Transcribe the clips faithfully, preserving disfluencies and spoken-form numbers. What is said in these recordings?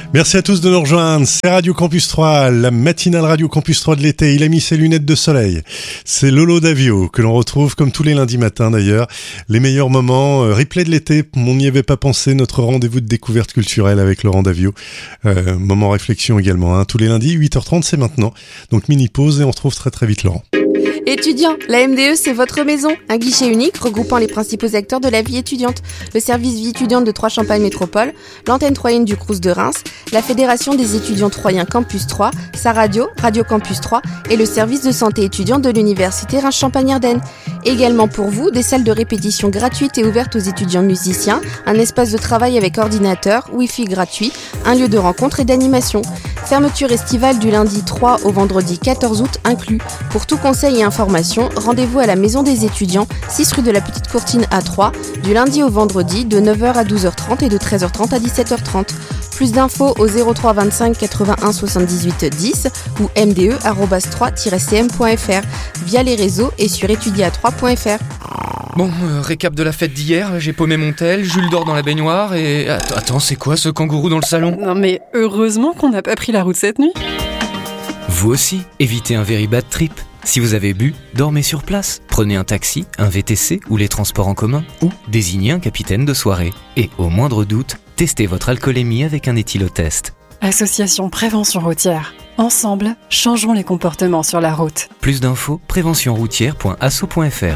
Merci à tous de nous rejoindre. C'est Radio Campus trois, la matinale Radio Campus trois de l'été. Il a mis ses lunettes de soleil. C'est Lolo Davio que l'on retrouve comme tous les lundis matins d'ailleurs. Les meilleurs moments, euh, replay de l'été. On n'y avait pas pensé. Notre rendez-vous de découverte culturelle avec Laurent Davio. Euh, moment réflexion également. Hein. Tous les lundis, huit heures trente, c'est maintenant. Donc mini pause et on retrouve très très vite Laurent. Étudiants, la M D E c'est votre maison, un guichet unique regroupant les principaux acteurs de la vie étudiante, le service vie étudiante de Troyes-Champagne Métropole, l'antenne troyenne du Crous de Reims, la fédération des étudiants troyens Campus trois, sa radio, Radio Campus trois et le service de santé étudiante de l'université Reims-Champagne-Ardenne. Également pour vous, des salles de répétition gratuites et ouvertes aux étudiants musiciens, un espace de travail avec ordinateur, Wi-Fi gratuit, un lieu de rencontre et d'animation. Fermeture estivale du lundi trois au vendredi quatorze août inclus. Pour tout conseil et information, rendez-vous à la Maison des étudiants, six rue de la Petite Courtine à Troyes, du lundi au vendredi de neuf heures à douze heures trente et de treize heures trente à dix-sept heures trente. Plus d'infos au zéro trois vingt-cinq quatre-vingt-un soixante-dix-huit dix ou m d e arobase trois tiret c m point f r via les réseaux et sur étudier à trois point f r. Bon, euh, récap de la fête d'hier, j'ai paumé mon tel, Jules dort dans la baignoire et... Attends, attends, c'est quoi ce kangourou dans le salon ? Non mais heureusement qu'on n'a pas pris la route cette nuit. Vous aussi, évitez un very bad trip. Si vous avez bu, dormez sur place. Prenez un taxi, un V T C ou les transports en commun ou désignez un capitaine de soirée. Et au moindre doute, testez votre alcoolémie avec un éthylotest. Association Prévention Routière. Ensemble, changeons les comportements sur la route. Plus d'infos, prévention routière point asso point f r.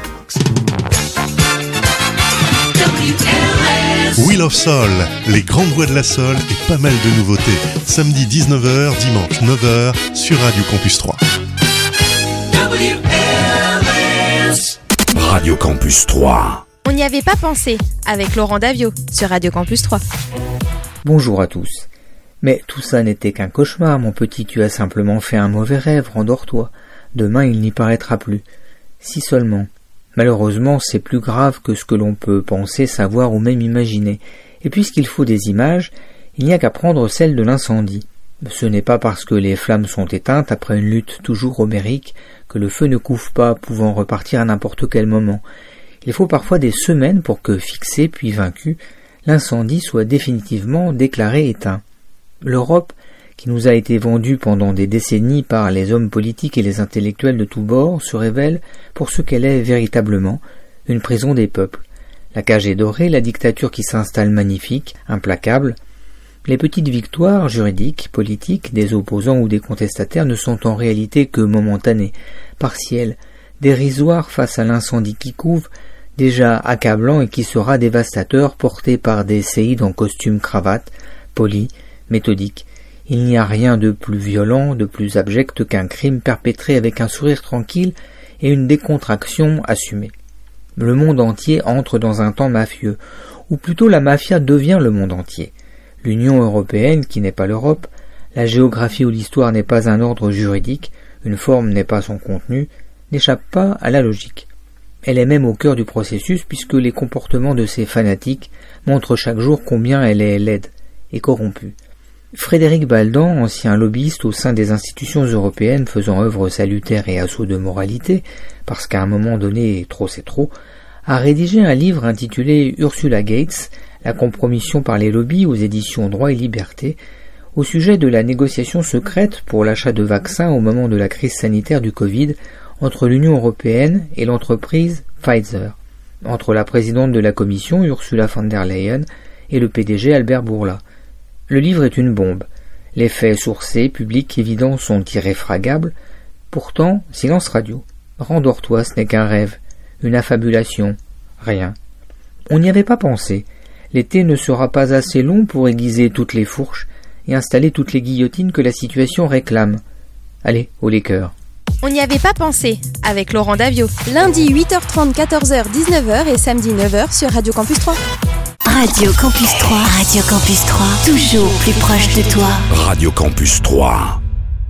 Wheel of Soul, les grandes voix de la Soul et pas mal de nouveautés. Samedi dix-neuf heures, dimanche neuf heures sur Radio Campus trois. Radio Campus trois. On n'y avait pas pensé avec Laurent Davio sur Radio Campus trois. Bonjour à tous. Mais tout ça n'était qu'un cauchemar, mon petit, tu as simplement fait un mauvais rêve, rendors-toi. Demain il n'y paraîtra plus. Si seulement. Malheureusement, c'est plus grave que ce que l'on peut penser, savoir ou même imaginer. Et puisqu'il faut des images, il n'y a qu'à prendre celle de l'incendie. Ce n'est pas parce que les flammes sont éteintes après une lutte toujours homérique que le feu ne couvre pas, pouvant repartir à n'importe quel moment. Il faut parfois des semaines pour que, fixé puis vaincu, l'incendie soit définitivement déclaré éteint. L'Europe, qui nous a été vendue pendant des décennies par les hommes politiques et les intellectuels de tous bords, se révèle pour ce qu'elle est véritablement, une prison des peuples. La cage est dorée, la dictature qui s'installe magnifique, implacable. Les petites victoires juridiques, politiques, des opposants ou des contestataires ne sont en réalité que momentanées, partielles, dérisoires face à l'incendie qui couvre, déjà accablant et qui sera dévastateur, porté par des séides en costume cravate, polis, méthodiques. Il n'y a rien de plus violent, de plus abject qu'un crime perpétré avec un sourire tranquille et une décontraction assumée. Le monde entier entre dans un temps mafieux, ou plutôt la mafia devient le monde entier. L'Union européenne, qui n'est pas l'Europe, la géographie ou l'histoire n'est pas un ordre juridique, une forme n'est pas son contenu, n'échappe pas à la logique. Elle est même au cœur du processus puisque les comportements de ces fanatiques montrent chaque jour combien elle est laide et corrompue. Frédéric Baldan, ancien lobbyiste au sein des institutions européennes faisant œuvre salutaire et assaut de moralité, parce qu'à un moment donné, trop c'est trop, a rédigé un livre intitulé Ursula Gates, la compromission par les lobbies aux éditions Droit et Liberté, au sujet de la négociation secrète pour l'achat de vaccins au moment de la crise sanitaire du Covid entre l'Union européenne et l'entreprise Pfizer, entre la présidente de la Commission, Ursula von der Leyen, et le P D G Albert Bourla. Le livre est une bombe. Les faits sourcés, publics, évidents sont irréfragables. Pourtant, silence radio. Rendors-toi, ce n'est qu'un rêve, une affabulation, rien. On n'y avait pas pensé. L'été ne sera pas assez long pour aiguiser toutes les fourches et installer toutes les guillotines que la situation réclame. Allez, au liqueur. On n'y avait pas pensé avec Laurent Davio. Lundi huit heures trente, quatorze heures, dix-neuf heures et samedi neuf heures sur Radio Campus trois. Radio Campus trois, Radio Campus trois, toujours plus proche de toi. Radio Campus trois.